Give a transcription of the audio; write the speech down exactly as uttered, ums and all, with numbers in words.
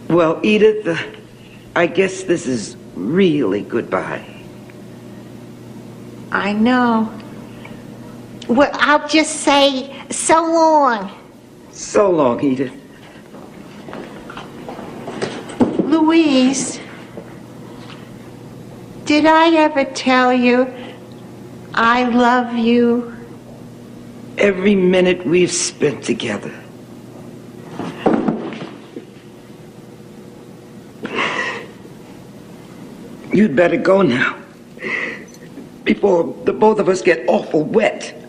Well, Edith, uh, I guess this is really goodbye. I know. Well, I'll just say so long. So long, Edith. Louise, did I ever tell you I love you? Every minute we've spent together. You'd better go now, before the both of us get awful wet.